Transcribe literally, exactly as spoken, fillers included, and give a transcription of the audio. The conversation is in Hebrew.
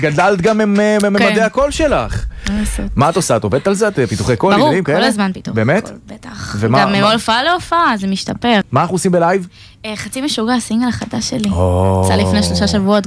גדלת גם מממדי הקול שלך. מה את עושה? את עובדת על זה? את פיתוחי קול? ברור, כל הזמן פיתוח. באמת? בטח. גם מהופעה להופעה, זה משתפר. מה אנחנו עושים בלייב? חצי משוגע, הסינגל החדש שלי. יצא לפני שלושה שבועות.